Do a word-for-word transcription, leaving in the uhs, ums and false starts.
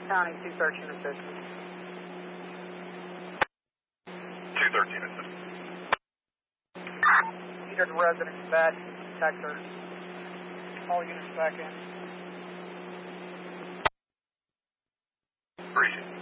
County two thirteen assistance. two thirteen assistance. Metered residence bed, detectors. All units back in. Appreciate it.